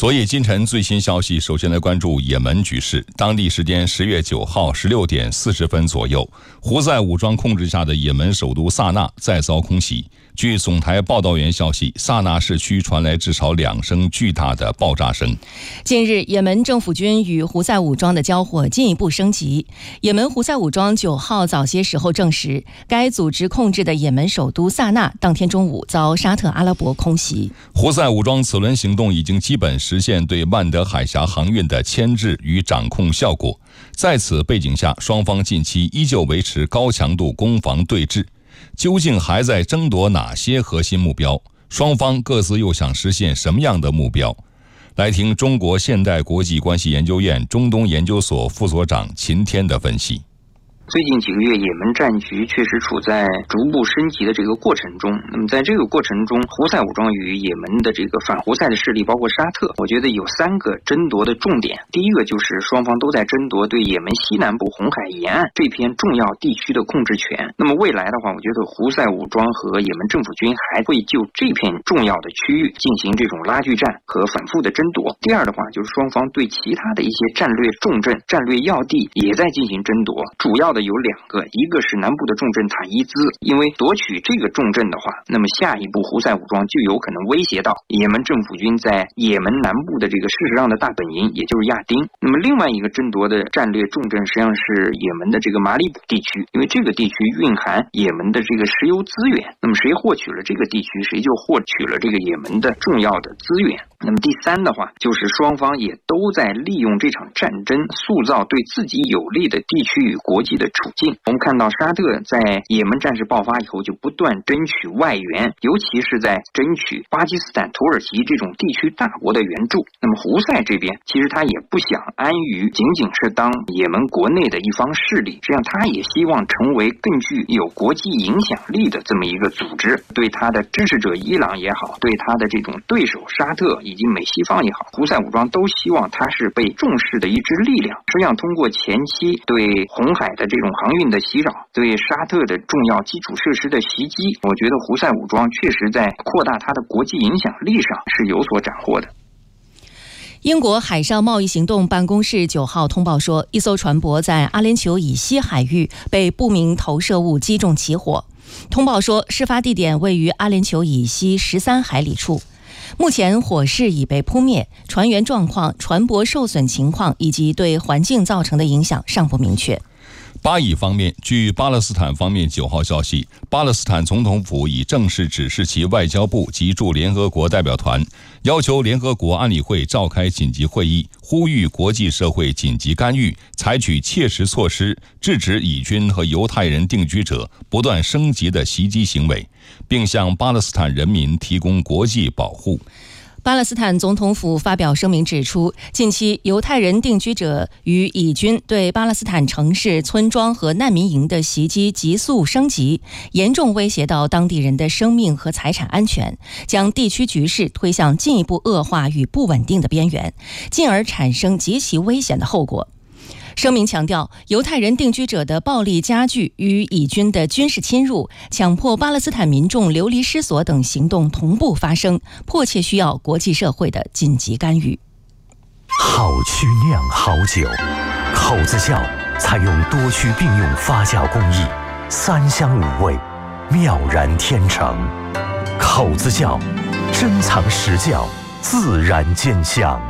昨夜今晨最新消息，首先来关注也门局势。当地时间10月9号16点40分左右，胡塞武装控制下的也门首都萨那再遭空袭。据总台报道员消息，萨那市区传来至少2声巨大的爆炸声。 近日，也门政府军与胡塞武装的交火进一步升级。也门胡塞武装9号早些时候证实，该组织控制的也门首都萨那当天中午遭沙特阿拉伯空袭。 胡塞武装此轮行动已经基本实现对曼德海峡航运的牵制与掌控效果。在此背景下，双方近期依旧维持高强度攻防对峙。究竟还在争夺哪些核心目标？双方各自又想实现什么样的目标？来听中国现代国际关系研究院中东研究所副所长秦天的分析。 最近几个月，也门战局确实处在逐步升级的这个过程中。那么在这个过程中，胡塞武装与也门的这个反胡塞的势力，包括沙特，我觉得有3个争夺的重点。第一个就是双方都在争夺对也门西南部红海沿岸这片重要地区的控制权。那么未来的话，我觉得胡塞武装和也门政府军还会就这片重要的区域进行这种拉锯战和反复的争夺。第二的话，就是双方对其他的一些战略重镇、战略要地也在进行争夺，主要的有2个，一个是南部的重镇塔伊兹，因为夺取这个重镇的话，那么下一步胡塞武装就有可能威胁到也门政府军在也门南部的这个事实上的大本营，也就是亚丁。那么另外一个争夺的战略重镇实际上是也门的这个马里卜地区，因为这个地区蕴含也门的这个石油资源，那么谁获取了这个地区，谁就获取了这个也门的重要的资源。那么第3的话，就是双方也都在利用这场战争塑造对自己有利的地区与国际的处境。我们看到沙特在也门战事爆发以后，就不断争取外援，尤其是在争取巴基斯坦、土耳其这种地区大国的援助。那么胡塞这边其实他也不想安于仅仅是当也门国内的一方势力，实际上他也希望成为更具有国际影响力的这么一个组织。对他的支持者伊朗也好，对他的这种对手沙特以及美西方也好，胡塞武装都希望它是被重视的一支力量。实际上通过前期对红海的这种航运的袭扰，对沙特的重要基础设施的袭击，我觉得胡塞武装确实在扩大它的国际影响力上是有所斩获的。 英国海上贸易行动办公室9号通报说，一艘船舶在阿联酋以西海域被不明投射物击中起火。通报说，事发地点位于阿联酋以西13海里处。目前火势已被扑灭，船员状况、船舶受损情况以及对环境造成的影响尚不明确。 巴以方面，据巴勒斯坦方面9号消息，巴勒斯坦总统府已正式指示其外交部及驻联合国代表团，要求联合国安理会召开紧急会议，呼吁国际社会紧急干预，采取切实措施，制止以军和犹太人定居者不断升级的袭击行为，并向巴勒斯坦人民提供国际保护。 巴勒斯坦总统府发表声明指出，近期犹太人定居者与以军对巴勒斯坦城市、村庄和难民营的袭击急速升级，严重威胁到当地人的生命和财产安全，将地区局势推向进一步恶化与不稳定的边缘，进而产生极其危险的后果。声明强调，犹太人定居者的暴力加剧与以军的军事侵入、强迫巴勒斯坦民众流离失所等行动同步发生，迫切需要国际社会的紧急干预。 好曲酿好酒，口子窖采用多区并用发酵工艺，3香5味，妙然天成。口子窖，珍藏实窖，自然见香。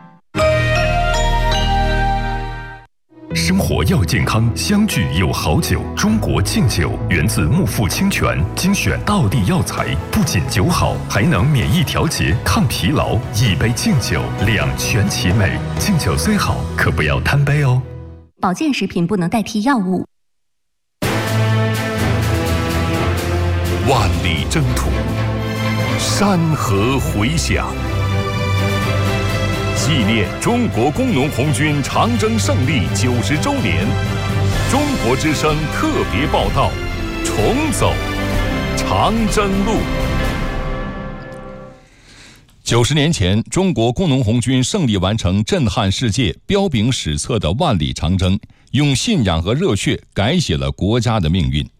生活要健康，相聚有好酒。中国敬酒源自木富清泉，精选道地药材，不仅酒好，还能免疫调节、抗疲劳。一杯敬酒，两全其美。敬酒虽好，可不要贪杯哦。 保健食品不能代替药物。 万里征途，山河回响。纪念中国工农红军长征胜利90周年，中国之声特别报道：重走长征路。90年前，中国工农红军胜利完成震撼世界、彪炳史册的万里长征，用信仰和热血改写了国家的命运。